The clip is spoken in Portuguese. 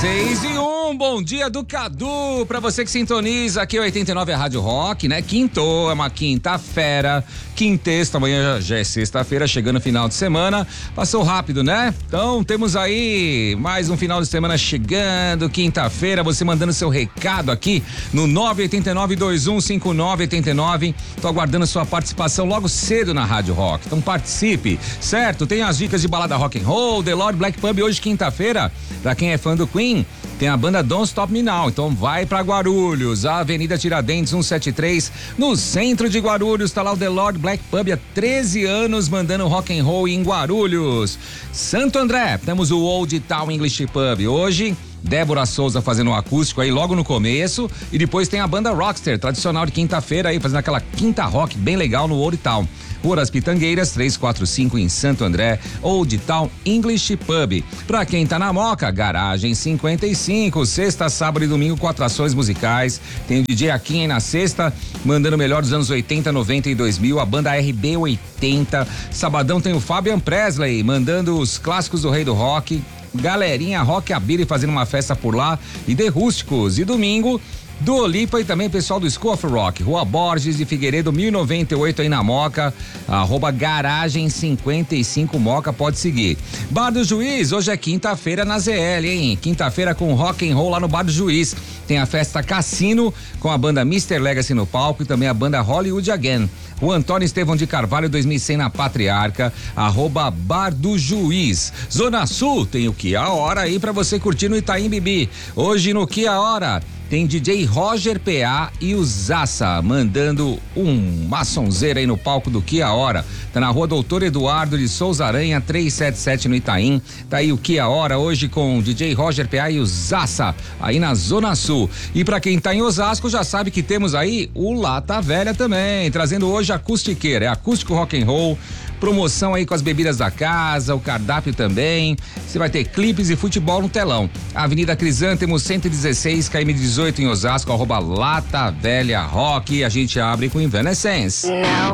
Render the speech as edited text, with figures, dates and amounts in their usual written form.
6:01, bom dia do Cadu, pra você que sintoniza aqui 89 é Rádio Rock, né? Quintou, é uma quinta-feira, quintexta, amanhã já é sexta-feira, chegando o final de semana, passou rápido, né? Então temos aí mais um final de semana chegando, quinta-feira, você mandando seu recado aqui no 989-215989, tô aguardando sua participação logo cedo na Rádio Rock, então participe, certo? Tem as dicas de balada rock and roll, The Lord Black Pub hoje quinta-feira, pra quem é fã do Queen, tem a banda Don't Stop Me Now, então vai pra Guarulhos, a Avenida Tiradentes 173, no centro de Guarulhos, tá lá o The Lord Black Pub há 13 anos mandando rock and roll em Guarulhos. Santo André, temos o Old Town English Pub, hoje Débora Souza fazendo um acústico aí logo no começo e depois tem a banda Rockster, tradicional de quinta-feira aí, fazendo aquela quinta rock bem legal no Old Town. Rua das Pitangueiras, 345 em Santo André, Old Town English Pub. Pra quem tá na Moca, Garagem 55, sexta, sábado e domingo com atrações musicais. Tem o DJ Akin aí na sexta, mandando o melhor dos anos 80, 90 e 2000, a banda RB80. Sabadão tem o Fabian Presley, mandando os clássicos do Rei do Rock. Galerinha Rockabilly fazendo uma festa por lá e The Rústicos. E domingo, Dua Lipa e também pessoal do School of Rock, Rua Borges de Figueiredo 1098 aí na Moca, @garagem 55 Moca, pode seguir. Bar do Juiz, hoje é quinta-feira na ZL, hein? Quinta-feira com rock and roll lá no Bar do Juiz. Tem a festa Cassino com a banda Mr. Legacy no palco e também a banda Hollywood Again. O Antônio Estevão de Carvalho 2100 na Patriarca, @Bar do Juiz. Zona Sul tem o Que a Hora aí pra você curtir no Itaim Bibi. Hoje no Que a Hora tem DJ Roger PA e o Zaça mandando uma sonzeira aí no palco do Que a Hora. Tá na Rua Doutor Eduardo de Souza Aranha 377 no Itaim. Tá aí o Que a Hora hoje com o DJ Roger PA e o Zaça aí na Zona Sul. E pra quem tá em Osasco já sabe que temos aí o Lata Velha também, trazendo hoje acustiqueira, é acústico rock and roll, promoção aí com as bebidas da casa, o cardápio também. Você vai ter clipes e futebol no telão. Avenida Crisântemo 116, KM 18 em Osasco, @Lata Velha Rock. A gente abre com Evanescence.